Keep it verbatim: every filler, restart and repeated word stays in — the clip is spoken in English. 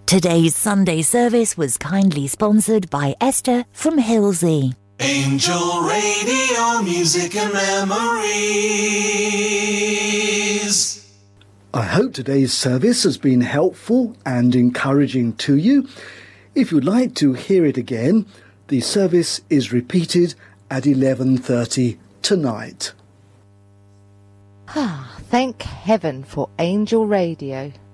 Today's Sunday service was kindly sponsored by Esther from Hillsey. Angel Radio, music and memories. I hope today's service has been helpful and encouraging to you. If you'd like to hear it again, the service is repeated at eleven thirty tonight. Ah, thank heaven for Angel Radio.